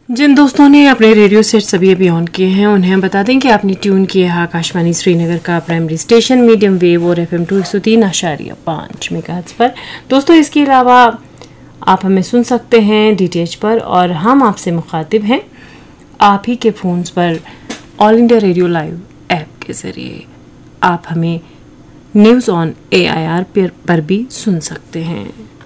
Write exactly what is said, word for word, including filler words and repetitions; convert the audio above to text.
जिन दोस्तों ने अपने रेडियो सेट सभी अभी ऑन किए हैं उन्हें बता दें कि आपने ट्यून किया है आकाशवाणी श्रीनगर का प्राइमरी स्टेशन मीडियम वेव और एफ एम टू एक सौ तीन आशारिया पाँच मेगाहर्ट्ज पर। दोस्तों इसके अलावा आप हमें सुन सकते हैं डी टी एच पर और हम आपसे मुखातिब हैं आप ही के फ़ोन्स पर all India radio live app के ज़रिए। आप हमें news on A I R पर भी सुन सकते हैं।